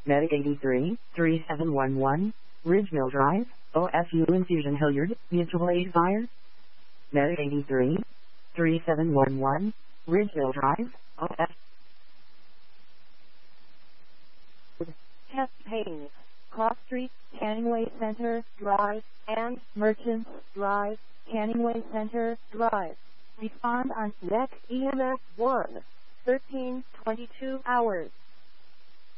Medic 83, 3711, Ridge Mill Drive, OFU Infusion Hilliard, Mutual Aid Fire. Medic 83, 3711, Ridge Mill Drive, OFU. Chest pains, Cross Street, Canning Way Center Drive, and Merchants Drive, Canning Way Center Drive. Respond on NEC EMS 1, 1322 hours.